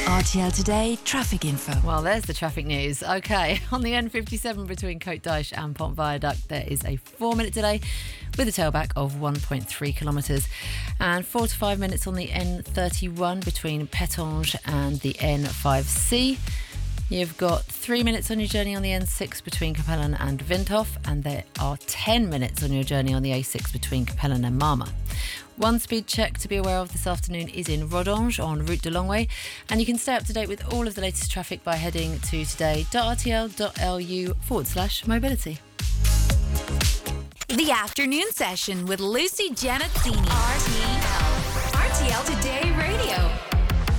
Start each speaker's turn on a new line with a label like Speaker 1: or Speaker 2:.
Speaker 1: RTL Today traffic info.
Speaker 2: Well, there's the traffic news. Okay, on the N57 between Côte d'Ache and Pont Viaduct, there is a 4-minute delay with a tailback of 1.3 kilometres, and 4 to 5 minutes on the N31 between Pétange and the N5C. You've got 3 minutes on your journey on the N6 between Capellen and Windhof, and there are 10 minutes on your journey on the A6 between Capellen and Marmar. One speed check to be aware of this afternoon is in Rodange on Route de Longway, and you can stay up to date with all of the latest traffic by heading to today.rtl.lu/mobility.
Speaker 1: The afternoon session with Lucy Janazzini. RTL Today